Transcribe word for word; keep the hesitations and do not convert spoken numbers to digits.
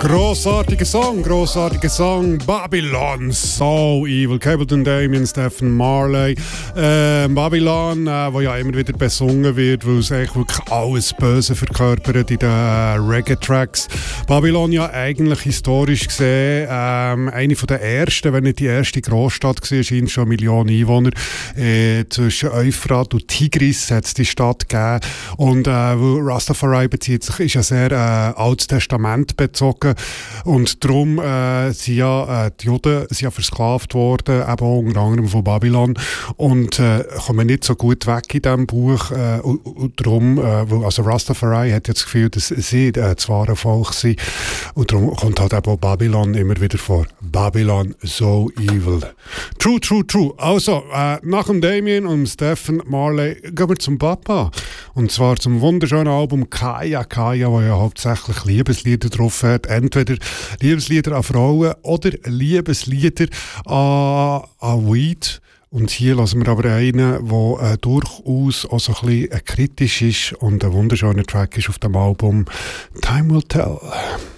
Grossartiger Song, grossartiger Song. Babylon, So Evil. Capleton Damien, Stephen Marley. Äh, Babylon, äh, wo ja immer wieder besungen wird, weil es eigentlich wirklich alles Böse verkörpert in den äh, Reggae-Tracks. Babylon ja eigentlich historisch gesehen ähm, eine von der ersten, wenn nicht die erste Großstadt war, scheint schon Millionen Einwohner. Äh, zwischen Euphrat und Tigris hat es die Stadt gegeben. Und äh, weil Rastafari bezieht sich, ist ja sehr äh, Altes Testament bezogen. Und darum äh, sind ja äh, die Juden sind ja versklavt worden, eben auch unter anderem von Babylon. Und äh, kommen nicht so gut weg in diesem Buch. Äh, und, und darum, äh, weil, also Rastafari hat jetzt das Gefühl, dass sie äh, das wahre Volk sind. Und darum kommt halt eben auch Babylon immer wieder vor. Babylon, so evil. True, true, true. Also, äh, nach dem Damien und dem Stephen Marley gehen wir zum Papa. Und zwar zum wunderschönen Album Kaya Kaya, wo ja hauptsächlich Liebeslieder drauf hat. Entweder Liebeslieder an Frauen oder Liebeslieder an, an Weed. Und hier lassen wir aber einen, der äh, durchaus auch so ein bisschen äh, kritisch ist und ein wunderschöner Track ist auf dem Album Time Will Tell.